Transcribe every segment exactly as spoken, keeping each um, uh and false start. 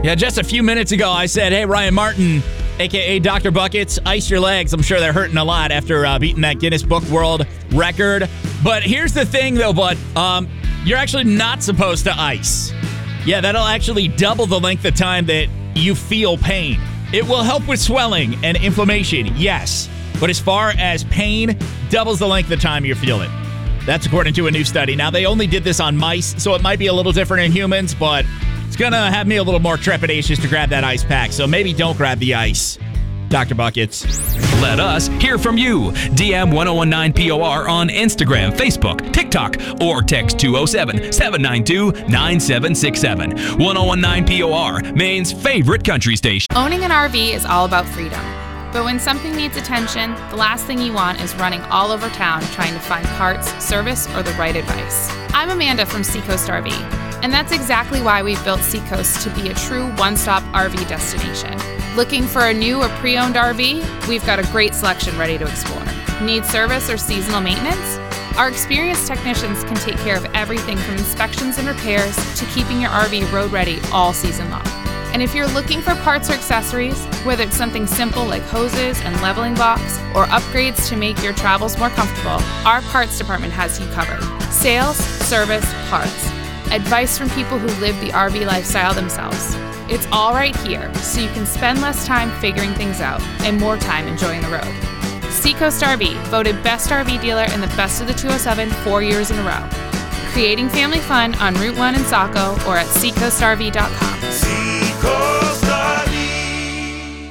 Yeah, just a few minutes ago, I said, hey, Ryan Martin, a k a. Doctor Buckets, ice your legs. I'm sure they're hurting a lot after uh, beating that Guinness Book World Record. But here's the thing, though, bud. Um, you're actually not supposed to ice. Yeah, that'll actually double the length of time that you feel pain. It will help with swelling and inflammation, yes. But as far as pain, doubles the length of time you feel it. That's according to a new study. Now, they only did this on mice, so it might be a little different in humans, but it's going to have me a little more trepidatious to grab that ice pack, so maybe don't grab the ice. Doctor Buckets. Let us hear from you. D M ten nineteen P O R on Instagram, Facebook, TikTok, or text two oh seven, seven nine two, nine seven six seven. ten nineteen P O R, Maine's favorite country station. Owning an R V is all about freedom. But when something needs attention, the last thing you want is running all over town trying to find parts, service, or the right advice. I'm Amanda from Seacoast R V, and that's exactly why we've built Seacoast to be a true one-stop R V destination. Looking for a new or pre-owned R V? We've got a great selection ready to explore. Need service or seasonal maintenance? Our experienced technicians can take care of everything from inspections and repairs to keeping your R V road ready all season long. And if you're looking for parts or accessories, whether it's something simple like hoses and leveling blocks or upgrades to make your travels more comfortable, our parts department has you covered. Sales, service, parts. Advice from people who live the R V lifestyle themselves. It's all right here, so you can spend less time figuring things out and more time enjoying the road. Seacoast R V, voted Best R V Dealer in the Best of the two oh seven four years in a row. Creating family fun on Route one in Saco or at seacoast r v dot com. Seacoast R V.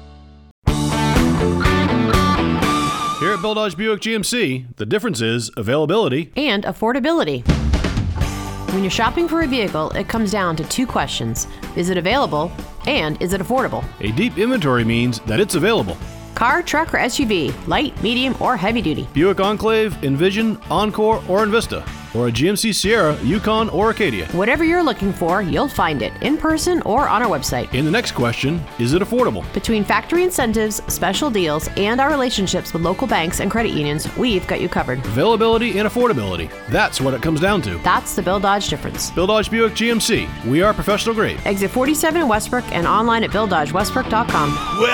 Here at Bill Dodge Buick G M C, the difference is availability and affordability. When you're shopping for a vehicle, it comes down to two questions. Is it available? And is it affordable? A deep inventory means that it's available. Car, truck, or S U V, light, medium, or heavy duty. Buick Enclave, Envision, Encore, or Envista. Or a G M C Sierra, Yukon, or Acadia. Whatever you're looking for, you'll find it in person or on our website. And the next question, is it affordable? Between factory incentives, special deals, and our relationships with local banks and credit unions, we've got you covered. Availability and affordability. That's what it comes down to. That's the Bill Dodge difference. Bill Dodge Buick G M C. We are professional grade. Exit forty-seven in Westbrook and online at bill dodge westbrook dot com. Well,